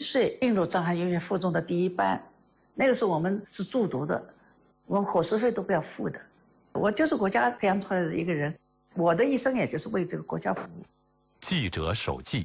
岁进入张翰音乐附中的第一班，那个时候我们是住读的，我们伙食费都不要付的。我就是国家培养出来的一个人，我的一生也就是为这个国家服务。 记者手记。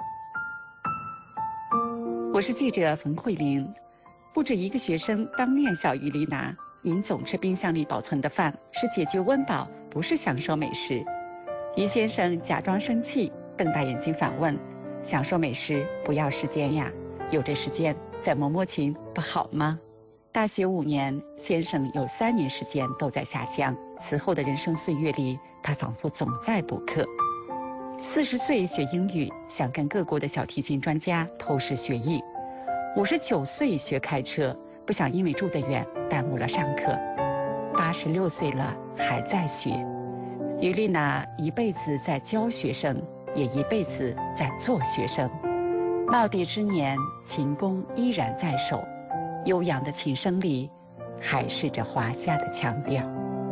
我是记者冯慧玲。不止一个学生当面笑于丽娜：“您总吃冰箱里保存的饭，是解决温饱，不是享受美食。”于先生假装生气，瞪大眼睛反问：“享受美食不要时间呀？有这时间再摸摸琴不好吗？”大学5年，先生有3年时间都在下乡。此后的人生岁月里，他仿佛总在补课。40岁学英语，想跟各国的小提琴专家偷师学艺。59岁学开车，不想因为住得远耽误了上课。86岁了还在学。于丽娜一辈子在教学生，也一辈子在做学生。耄耋之年，琴弓依然在手，悠扬的琴声里还是着华夏的腔调。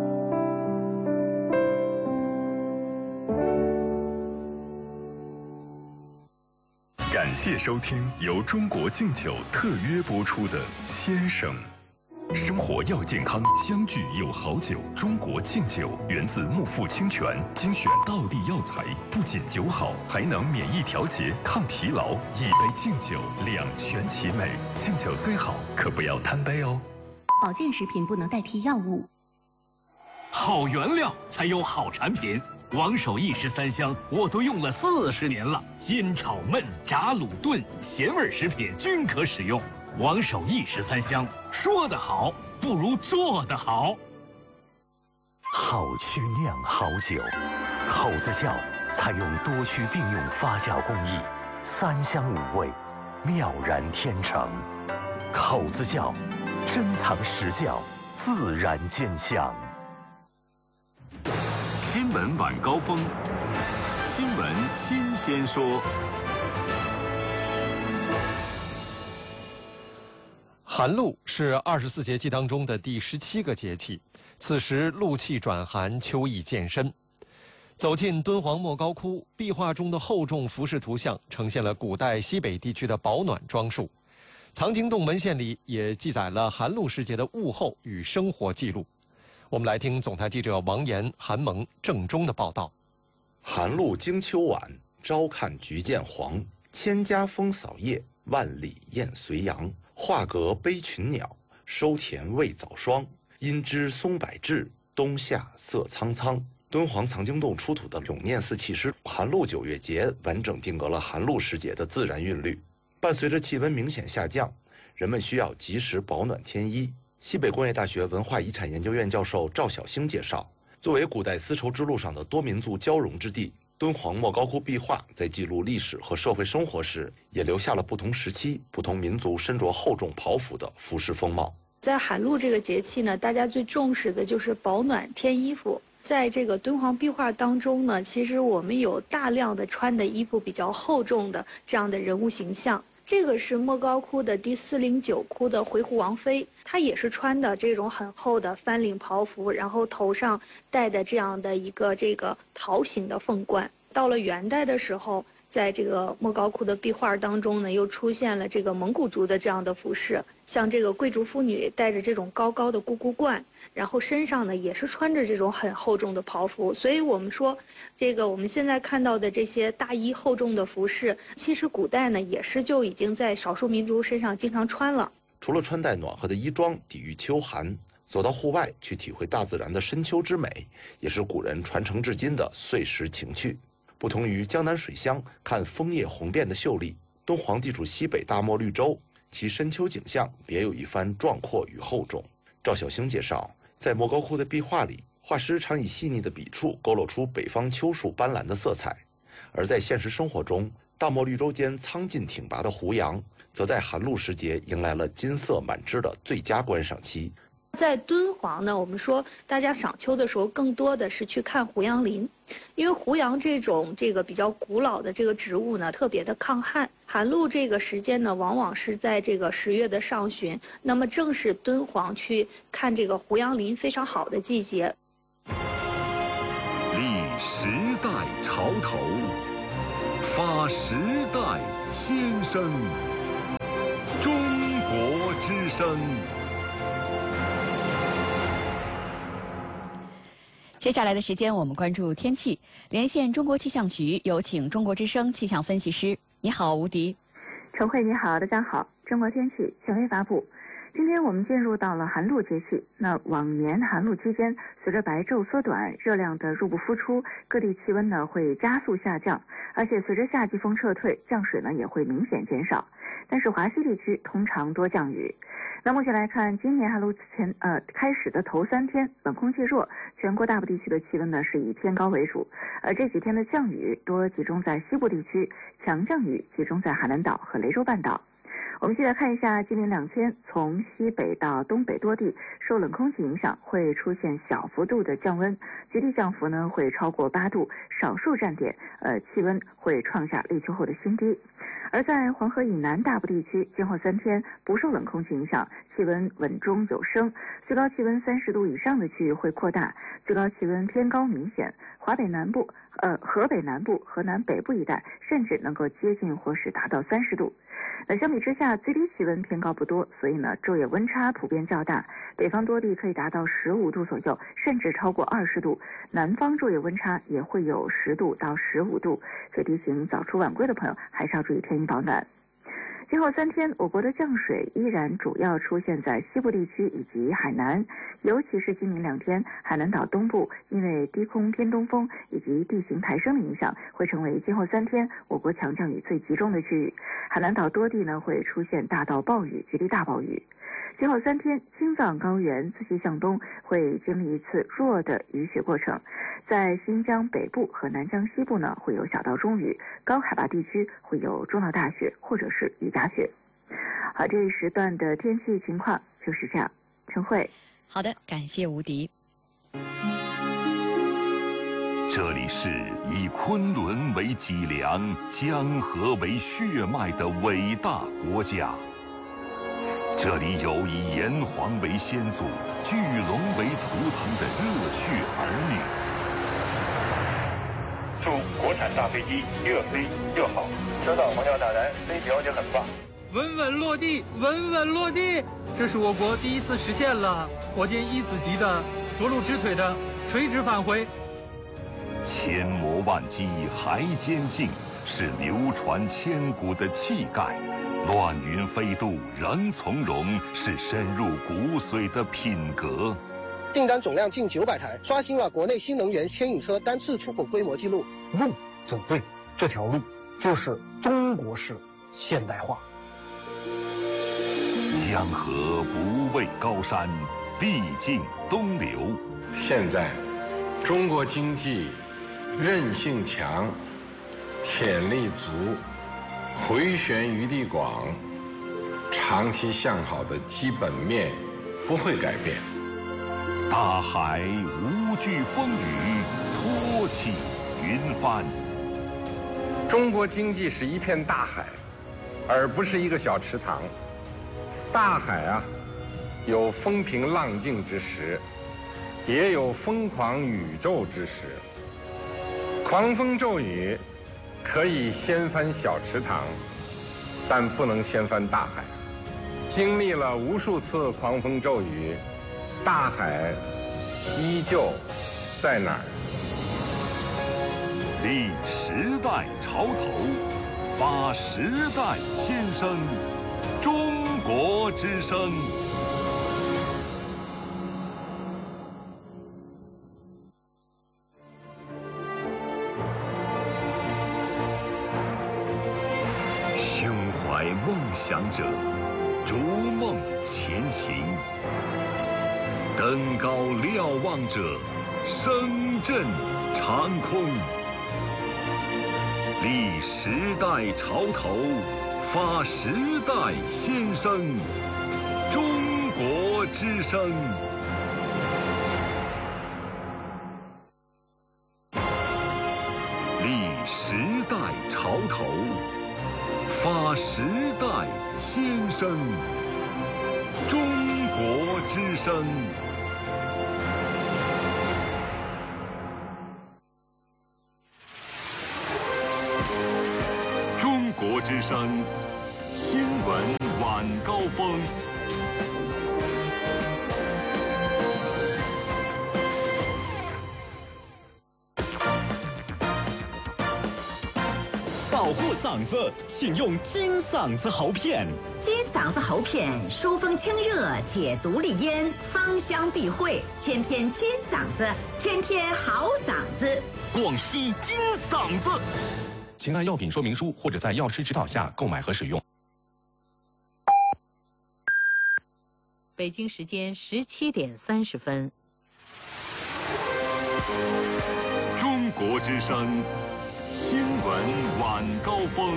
感谢收听由中国敬酒特约播出的《先生》。生活要健康，相聚有好酒。中国敬酒源自木富清泉，精选道地药材，不仅酒好，还能免疫调节、抗疲劳。一杯敬酒，两全其美。敬酒虽好，可不要贪杯哦。 保健食品不能代替药物。 好原料才有好产品。王守义13香我都用了40年了，煎炒焖炸卤炖咸味食品均可使用。王守义13香，说得好不如做得好。 好曲酿好酒，口子窖采用多区并用发酵工艺，3香5味，妙然天成。口子窖，珍藏实窖，自然见香。 新闻晚高峰，新闻新鲜说。 寒露是24节气当中的第17个节气，此时露气转寒，秋意渐深。走进敦煌莫高窟，壁画中的厚重服饰图像呈现了古代西北地区的保暖装束。藏经洞文献里也记载了寒露时节的物候与生活记录。我们来听总台记者王岩、韩萌、郑中的报道。 寒露经秋晚，朝看菊见黄。千家风扫叶，万里雁随阳。画阁悲群鸟，收田未早霜。阴枝松柏至，冬夏色苍苍。敦煌藏经洞出土的永念寺契诗寒露9月节完整定格了寒露时节的自然韵律。伴随着气温明显下降，人们需要及时保暖添衣。西北工业大学文化遗产研究院教授赵晓星介绍，作为古代丝绸之路上的多民族交融之地，敦煌莫高窟壁画在记录历史和社会生活时，也留下了不同时期、不同民族身着厚重袍服的服饰风貌。 在寒露这个节气呢，大家最重视的就是保暖添衣服。在这个敦煌壁画当中呢，其实我们有大量的穿的衣服比较厚重的这样的人物形象。这个是莫高窟的第409窟的回鹘王妃，她也是穿的这种很厚的翻领袍服，然后头上戴的这样的一个桃形的凤冠。到了元代的时候，在这个莫高窟的壁画当中呢，又出现了这个蒙古族的这样的服饰，像这个贵族妇女戴着这种高高的咕咕冠，然后身上呢也是穿着这种很厚重的袍服。所以我们说，我们现在看到的这些大衣厚重的服饰，其实古代呢也是就已经在少数民族身上经常穿了。 除了穿戴暖和的衣装抵御秋寒，走到户外去体会大自然的深秋之美，也是古人传承至今的岁时情趣。不同于江南水乡看枫叶红遍的秀丽，敦煌地处西北大漠绿洲，其深秋景象别有一番壮阔与厚重。赵晓星介绍，在莫高窟的壁画里，画师常以细腻的笔触勾勒出北方秋树斑斓的色彩，而在现实生活中，大漠绿洲间苍劲挺拔的胡杨，则在寒露时节迎来了金色满枝的最佳观赏期。 在敦煌呢，我们说大家赏秋的时候，更多的是去看胡杨林，因为胡杨这种比较古老的这个植物呢，特别的抗旱。寒露这个时间呢，往往是在这个10月的上旬，那么正是敦煌去看这个胡杨林非常好的季节。 立时代潮头，发时代先声。 声。 接下来的时间，我们关注天气。连线中国气象局，有请中国之声气象分析师。你好，吴迪。 陈慧，你好，大家好。中国天气权威发布。今天我们进入到了寒露节气。那往年寒露期间，随着白昼缩短，热量的入不敷出，各地气温呢会加速下降，而且随着夏季风撤退，降水呢也会明显减少。但是华西地区通常多降雨。那目前来看，今年寒露开始的头3天，冷空气弱，全国大部地区的气温呢是以偏高为主，而这几天的降雨多集中在西部地区，强降雨集中在海南岛和雷州半岛。我们现在看一下今年2天，从西北到东北多地受冷空气影响，会出现小幅度的降温，局地降幅呢会超过8度，少数站点气温会创下立秋后的新低。而在黄河以南大部地区，今后3天不受冷空气影响，气温稳中有升，最高气温30度以上的区域会扩大，最高气温偏高明显。河北南部、河南北部一带甚至能够接近或是达到30度。相比之下，最低气温偏高不多，所以呢，昼夜温差普遍较大。北方多地可以达到15度左右，甚至超过20度；南方昼夜温差也会有10度到15度，所以提醒早出晚归的朋友还是要注意添衣保暖。今后3天，我国的降水依然主要出现在西部地区以及海南，尤其是今明2天，海南岛东部因为低空偏东风以及地形抬升的影响，会成为今后3天我国强降雨最集中的区域。海南岛多地呢会出现大到暴雨，局地大暴雨。今后3天，青藏高原自西向东会经历一次弱的雨雪过程，在新疆北部和南疆西部呢会有小到中雨，高海拔地区会有中到大雪或者是雨夹雪。好，这一时段的天气情况就是这样。陈慧， 好的，感谢吴迪。 这里是以昆仑为脊梁、江河为血脉的伟大国家。这里有以炎黄为先祖、巨龙为图腾的热血儿女。 祝国产大飞机越飞越好！收到，黄教大人，飞条件很棒。 稳稳落地，稳稳落地，这是我国第一次实现了火箭1子级的着陆支腿的垂直返回。 千磨万击还坚劲，是流传千古的气概；乱云飞渡仍从容，是深入骨髓的品格。 订单总量近900台，刷新了国内新能源牵引车单次出口规模纪录。 路走对，这条路就是中国式现代化。 江河不畏高山，必经东流。 现在，中国经济韧性强，潜力足，回旋余地广，长期向好的基本面不会改变。 大海无惧风雨，托起云帆。 中国经济是一片大海，而不是一个小池塘。大海啊，有风平浪静之时，也有疯狂宇宙之时。狂风骤雨可以掀翻小池塘，但不能掀翻大海。经历了无数次狂风骤雨，大海依旧在哪儿？ 立时代潮头，发时代先声，中国之声。胸怀梦想者，逐梦前行；登高瞭望者，声震长空。立时代潮头，发时代先声，中国之声。立时代潮头，发时代先声，中国之声。中国之声新闻晚高峰。 护嗓子，请用金嗓子喉片。 金嗓子喉片疏风清热，解毒利咽，芳香避秽，天天金嗓子，天天好嗓子。 广西金嗓子。 请按药品说明书或者在药师指导下购买和使用。 北京时间17点30分。 中国之声新闻晚高峰。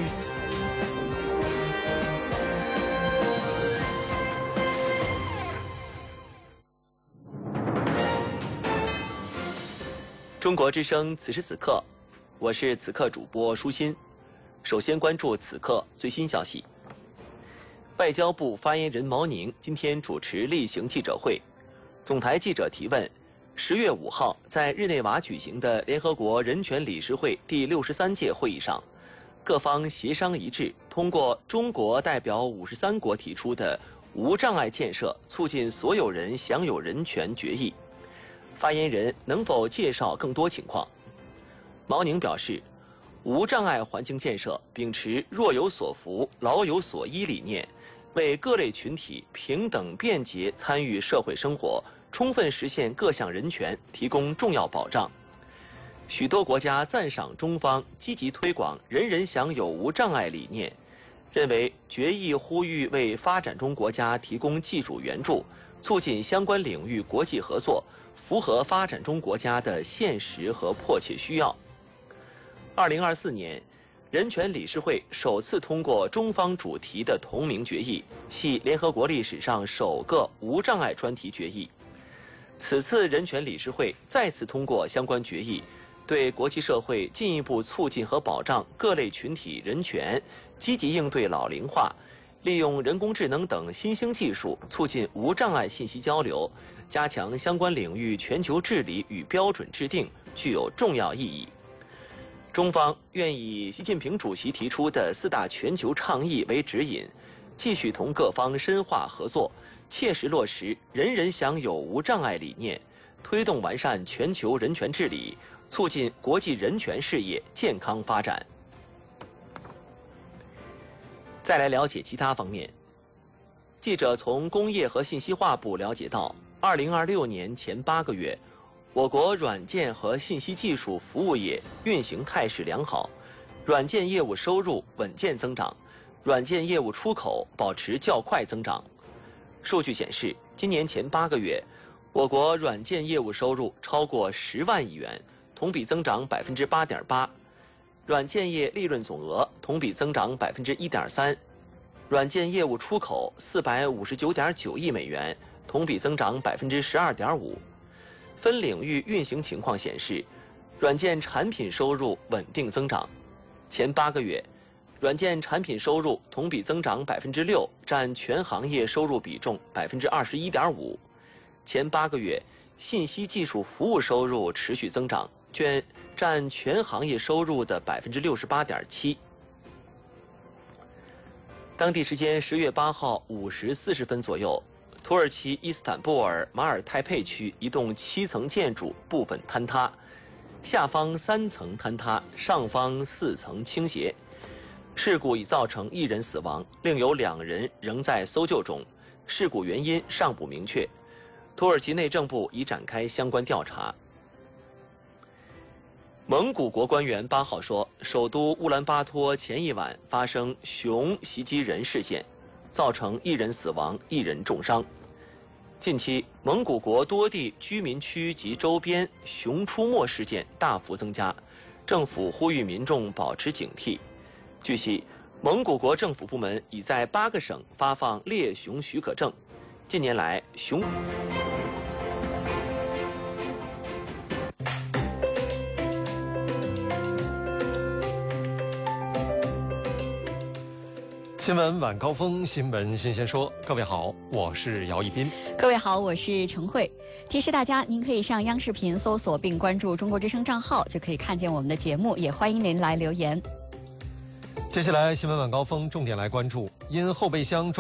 中国之声此时此刻，我是此刻主播舒心。首先关注此刻最新消息。外交部发言人毛宁今天主持例行记者会，总台记者提问：10月5号在日内瓦举行的联合国人权理事会第63届会议上，各方协商一致，通过中国代表53国提出的无障碍建设促进所有人享有人权决议。发言人能否介绍更多情况？毛宁表示，无障碍环境建设秉持若有所扶、老有所依理念，为各类群体平等便捷参与社会生活，充分实现各项人权提供重要保障。许多国家赞赏中方积极推广人人享有无障碍理念，认为决议呼吁为发展中国家提供技术援助，促进相关领域国际合作，符合发展中国家的现实和迫切需要。2024年，人权理事会首次通过中方主题的同名决议，系联合国历史上首个无障碍专题决议。此次人权理事会再次通过相关决议，对国际社会进一步促进和保障各类群体人权，积极应对老龄化，利用人工智能等新兴技术促进无障碍信息交流，加强相关领域全球治理与标准制定，具有重要意义。中方愿以习近平主席提出的4大全球倡议为指引，继续同各方深化合作，切实落实人人享有无障碍理念，推动完善全球人权治理，促进国际人权事业健康发展。再来了解其他方面。记者从工业和信息化部了解到，2026年前8个月，我国软件和信息技术服务业运行态势良好，软件业务收入稳健增长，软件业务出口保持较快增长。数据显示，今年前8个月，我国软件业务收入超过10万亿元，同比增长8.8%，软件业利润总额同比增长1.3%，软件业务出口459.9亿美元，同比增长12.5%。分领域运行情况显示，软件产品收入稳定增长。前8个月，软件产品收入同比增长6%，占全行业收入比重21.5%。前8个月，信息技术服务收入持续增长，占全行业收入的68.7%。当地时间10月8号5时40分左右，土耳其伊斯坦布尔马尔泰佩区一栋7层建筑部分坍塌，下方3层坍塌，上方4层倾斜。事故已造成1人死亡，另有2人仍在搜救中，事故原因尚不明确。土耳其内政部已展开相关调查。蒙古国官员8号说，首都乌兰巴托前一晚发生熊袭击人事件，造成1人死亡，1人重伤。近期，蒙古国多地居民区及周边熊出没事件大幅增加，政府呼吁民众保持警惕。据悉，蒙古国政府部门已在8个省发放猎熊许可证。近年来，熊新闻晚高峰，新闻新鲜说。各位好，我是姚一斌。 各位好，我是陈慧。提示大家，您可以上央视频搜索并关注中国之声账号，就可以看见我们的节目，也欢迎您来留言。 接下来，新闻晚高峰重点来关注：因后备箱